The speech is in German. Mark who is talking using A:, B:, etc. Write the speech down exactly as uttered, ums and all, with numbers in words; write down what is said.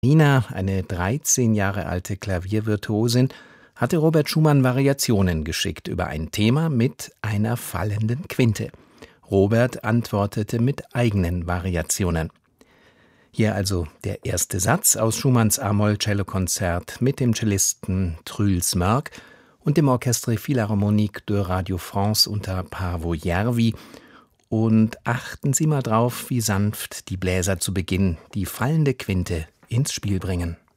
A: Nina, eine dreizehn Jahre alte Klaviervirtuosin, hatte Robert Schumann Variationen geschickt über ein Thema mit einer fallenden Quinte. Robert antwortete mit eigenen Variationen. Hier also der erste Satz aus Schumanns A-Moll-Cellokonzert mit dem Cellisten Truls Mörk und dem Orchestre Philharmonique de Radio France unter Paavo Järvi. Und achten Sie mal drauf, wie sanft die Bläser zu Beginn die fallende Quinte ins Spiel bringen.